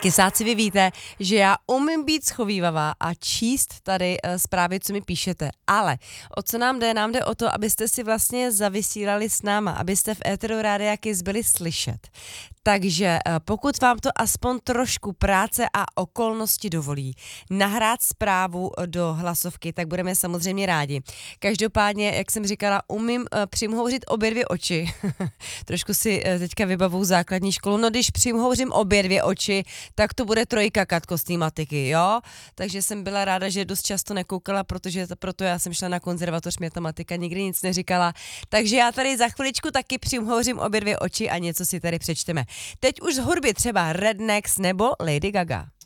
Kysáci, vy víte, že já umím být schovívavá a číst tady zprávy, co mi píšete, ale o co nám jde? Nám jde o to, abyste si vlastně zavysílali s náma, abyste v éteru Rádia Kiss byli slyšet. Takže pokud vám to aspoň trošku práce a okolnosti dovolí nahrát zprávu do hlasovky, tak budeme samozřejmě rádi. Každopádně, jak jsem říkala, umím přimhouřit obě dvě oči. Trošku si teďka vybavuju základní školu. No když přimhouřím obě dvě oči, tak to bude 3 Katko z té matiky, jo? Takže jsem byla ráda, že dost často nekoukala, proto já jsem šla na konzervatoř, mě ta matika nikdy nic neříkala. Takže já tady za chviličku taky přimhouřím obě dvě oči a něco si tady přečteme. Teď už z hudby třeba Rednex nebo Lady Gaga.